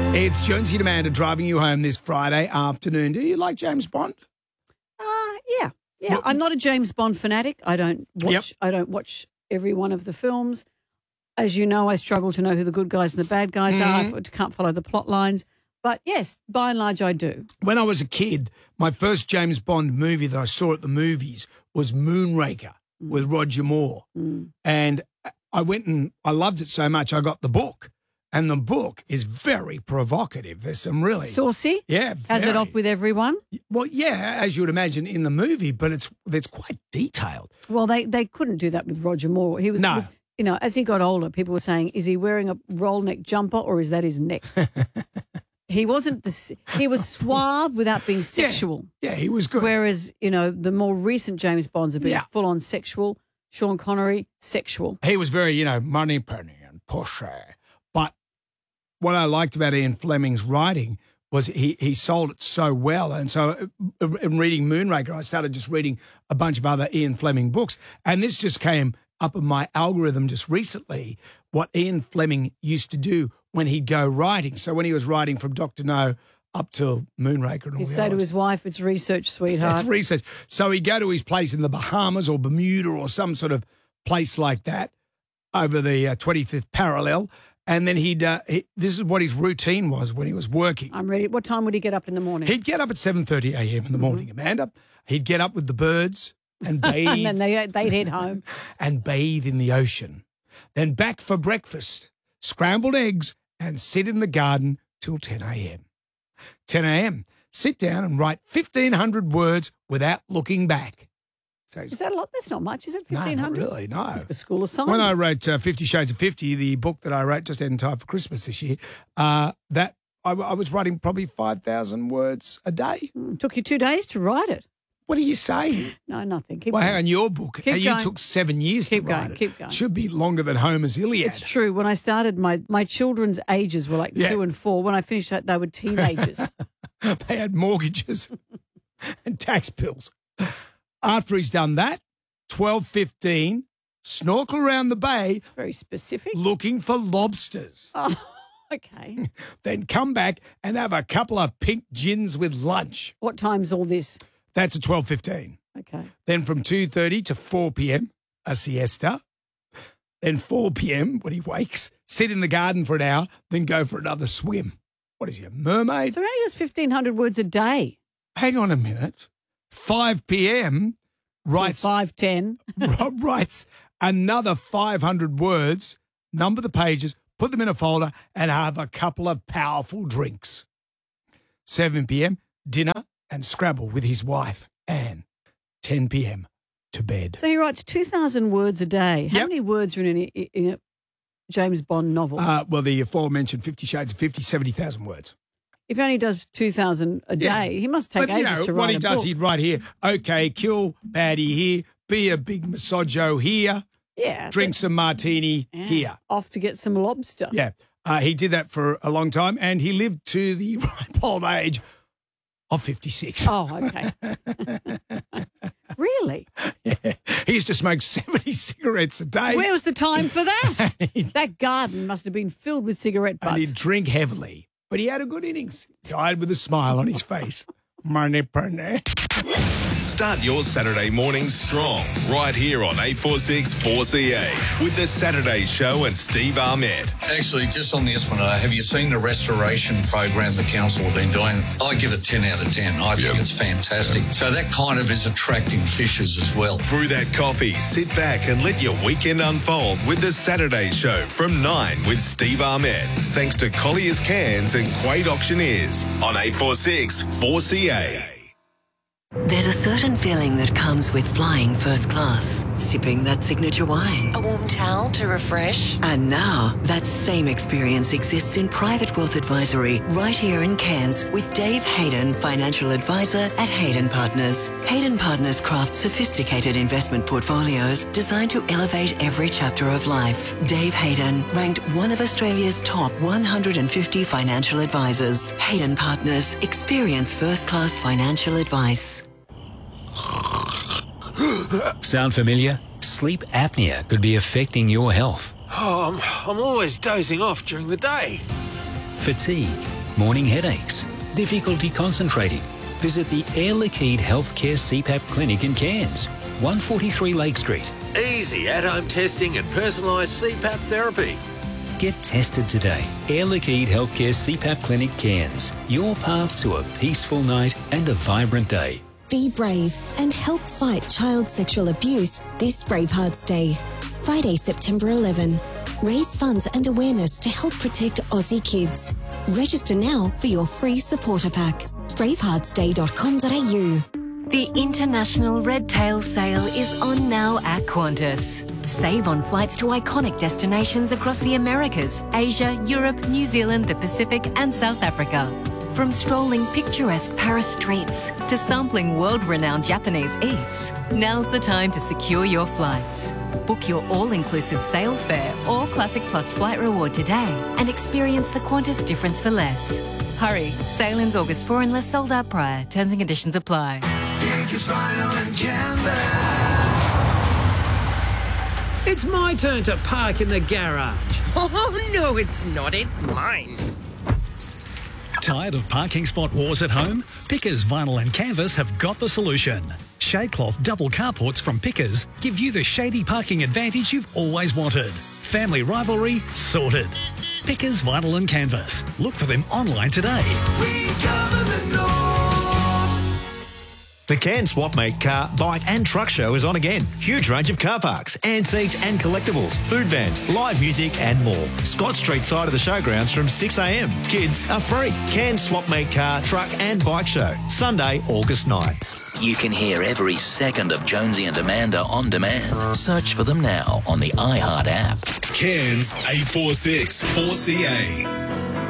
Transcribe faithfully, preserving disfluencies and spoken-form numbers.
It's Jonesy and Amanda driving you home this Friday afternoon. Do you like James Bond? Uh, yeah. Yeah. Well, I'm not a James Bond fanatic. I don't watch Yep. I don't watch every one of the films. As you know, I struggle to know who the good guys and the bad guys Mm-hmm. are. I can't follow the plot lines. But yes, by and large I do. When I was a kid, my first James Bond movie that I saw at the movies was Moonraker Mm. with Roger Moore. Mm. And I went and I loved it so much I got the book. And the book is very provocative. There's some really... Saucy? Yeah, Has it very. off with everyone? Well, yeah, as you would imagine in the movie, but it's it's quite detailed. Well, they, they couldn't do that with Roger Moore. He was, No. was, you know, as he got older, people were saying, is he wearing a roll neck jumper or is that his neck? He wasn't the, he was suave without being sexual. Yeah, he was good. Whereas, you know, the more recent James Bonds have been Yeah. full on sexual. Sean Connery, sexual. He was very, you know, money penny and pushy. But what I liked about Ian Fleming's writing was he, he sold it so well. And so uh, in reading Moonraker, I started just reading a bunch of other Ian Fleming books. And this just came up in my algorithm just recently, what Ian Fleming used to do when he'd go writing. So when he was writing from Doctor No up to Moonraker and all He'd the say other to ones. his wife, it's research, sweetheart. It's research. So he'd go to his place in the Bahamas or Bermuda or some sort of place like that over the uh, twenty-fifth parallel. And then he'd, uh, he, this is what his routine was when he was working. I'm ready. What time would he get up in the morning? He'd get up at seven thirty a.m. in the morning, Amanda. He'd get up with the birds and bathe and then they, they'd head home. and bathe in the ocean. Then back for breakfast, scrambled eggs, and sit in the garden till ten a.m. ten a.m. Sit down and write fifteen hundred words without looking back. So Is that a lot? That's not much, is it? no, fifteen hundred? not really, no. It's the School of Song. When I wrote uh, Fifty Shades of Fifty, the book that I wrote just in time for Christmas this year, uh, that I, I was writing probably five thousand words a day. Mm, took you two days to write it. What are you saying? No, nothing. Keep Well, going. hang on, your book, Keep uh, you going. took seven years Keep to write going, it. keep going. Should be longer than Homer's Iliad. It's true. When I started, my, my children's ages were like Yeah. two and four. When I finished that, they were teenagers. They had mortgages and tax bills. After he's done that, twelve fifteen, snorkel around the bay It's very specific. looking for lobsters. Oh, okay. Then come back and have a couple of pink gins with lunch. What time's all this? That's at twelve fifteen. Okay. Then from two thirty to four p.m., a siesta. Then four p.m. when he wakes, sit in the garden for an hour, then go for another swim. What is he, a mermaid? So it only does fifteen hundred words a day. Hang on a minute. five p.m. writes five ten. writes another five hundred words, number the pages, put them in a folder, and have a couple of powerful drinks. seven p.m., dinner and Scrabble with his wife, Anne. ten p.m., to bed. So he writes two thousand words a day. How Yep. many words are in a, in a James Bond novel? Uh, well, the aforementioned Fifty Shades of Fifty, seventy thousand words. if he only does two thousand a Yeah. day, he must take But, you ages know, to what write he a does, book. he'd write here, okay, kill baddie here, be a big misogyno here, yeah, drink some martini but- yeah, here. Off to get some lobster. Yeah, uh, he did that for a long time, and he lived to the ripe old age of fifty-six. Oh, okay. Really? Yeah. He used to smoke seventy cigarettes a day. Where was the time for that? and, he'd, That garden must have been filled with cigarette and he'd butts. drink heavily, but he had a good innings. Died with a smile on his face. Money, money. Start your Saturday mornings strong right here on eight forty-six four C A with the Saturday Show and Steve Ahmed. Actually, just on this one, uh, have you seen the restoration program the council have been doing? I give it ten out of ten. I think Yep. it's fantastic. So that kind of is attracting fishers as well. Brew that coffee, sit back and let your weekend unfold with the Saturday Show from nine with Steve Ahmed. Thanks to Collier's Cans and Quaid Auctioneers on eight forty-six four C A. There's a certain feeling that comes with flying first class, sipping that signature wine. A warm towel to refresh. And now, that same experience exists in private wealth advisory right here in Cairns with Dave Hayden, financial advisor at Hayden Partners. Hayden Partners crafts sophisticated investment portfolios designed to elevate every chapter of life. Dave Hayden, ranked one of Australia's top one hundred fifty financial advisors. Hayden Partners, experience first-class financial advice. Sound familiar? Sleep apnea could be affecting your health. Oh, I'm, I'm always dozing off during the day. Fatigue, Morning headaches? Difficulty concentrating? Visit the Air Liquide Healthcare C PAP Clinic in Cairns, one forty-three Lake Street. Easy at-home testing and personalised C PAP therapy. Get tested today. Air Liquide Healthcare C PAP Clinic Cairns. Your path to a peaceful night and a vibrant day. Be brave and help fight child sexual abuse this Bravehearts Day. Friday, September eleventh. Raise funds and awareness to help protect Aussie kids. Register now for your free supporter pack. bravehearts day dot com dot a u. The International Red Tail Sale is on now at Qantas. Save on flights to iconic destinations across the Americas, Asia, Europe, New Zealand, the Pacific and South Africa. From strolling picturesque Paris streets to sampling world-renowned Japanese eats, now's the time to secure your flights. Book your all-inclusive sale fare or Classic Plus flight reward today and experience the Qantas difference for less. Hurry, sale ends August fourth unless sold out prior. Terms and conditions apply. It's my turn to park in the garage. Oh, no, it's not. It's mine. Tired of parking spot wars at home? Pickers Vinyl and Canvas have got the solution. Shadecloth double carports from Pickers give you the shady parking advantage you've always wanted. Family rivalry sorted. Pickers Vinyl and Canvas. Look for them online today. We cover the north. The Cairns Swapmate Car, Bike and Truck Show is on again. Huge range of car parks, antiques and collectibles, food vans, live music and more. Scott Street side of the showgrounds from six a m. Kids are free. Cairns Swapmate Car, Truck and Bike Show. Sunday, August ninth. You can hear every second of Jonesy and Amanda on demand. Search for them now on the iHeart app. Cairns eight four six four C A.